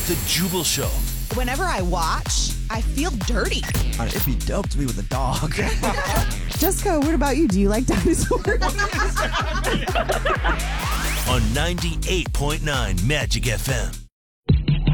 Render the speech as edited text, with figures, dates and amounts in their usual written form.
The Jubal Show. Whenever I watch, I feel dirty. It'd be dope to be with a dog. Jessica, what about you? Do you like dinosaurs? On 98.9 Magic FM.